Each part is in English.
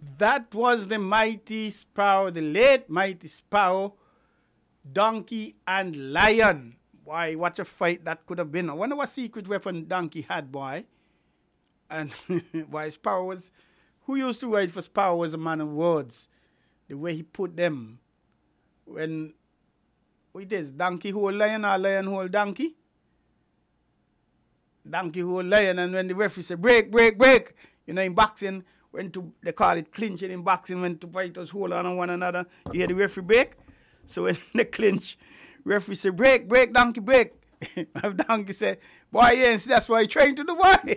That was the mighty Sparrow, the late mighty Sparrow, Donkey and Lion. Boy, what a fight that could have been. I wonder what secret weapon Donkey had, boy. And why Sparrow was, who used to write for Sparrow was a man of words. The way he put them. When, what it is, donkey hold lion or lion hold donkey? Donkey hold lion, and when the referee say break, break, break, you know, in boxing, they call it clinching in boxing, when two fighters hold on one another, you hear the referee break. So when they clinch, referee say break, break, donkey, break. Donkey say, boy, yes, that's why he trained to the boy.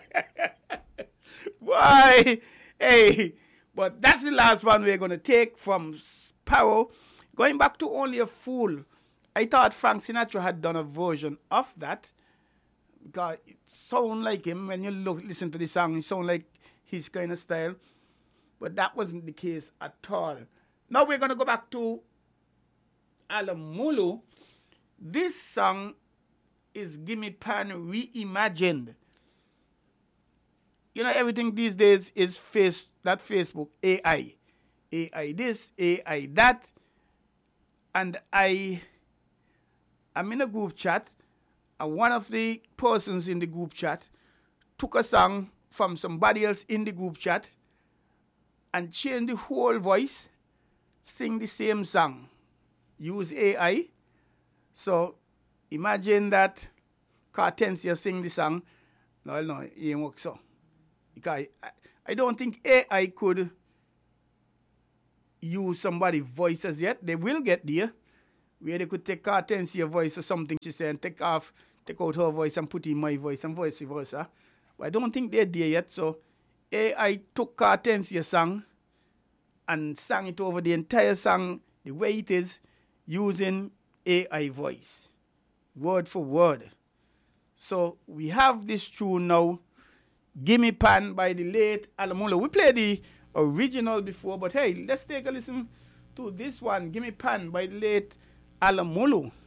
Boy, hey. But that's the last one we're going to take from Sparrow. Going back to Only a Fool, I thought Frank Sinatra had done a version of that. Because it sounds like him. When you listen to the song, it sounds like his kind of style. But that wasn't the case at all. Now we're going to go back to Alamulu. This song is Gimme Pan reimagined. You know, everything these days is Facebook, AI. AI this, AI that. And I'm in a group chat, and one of the persons in the group chat took a song from somebody else in the group chat and changed the whole voice, sing the same song, use AI. So imagine that Cartencia sing the song. No, it ain't work so. Because I don't think AI could use somebody's voice as yet. They will get there, where they could take Cartencia's voice or something she said and take out her voice and put in my voice and vice versa. But I don't think they're there yet. So AI took Cartencia's song and sang it over the entire song the way it is, using AI voice, word for word. So we have this tune now, Gimme Pan by the late Alamulu. We played the original before, but hey, let's take a listen to this one, Gimme Pan by the late Alamulu.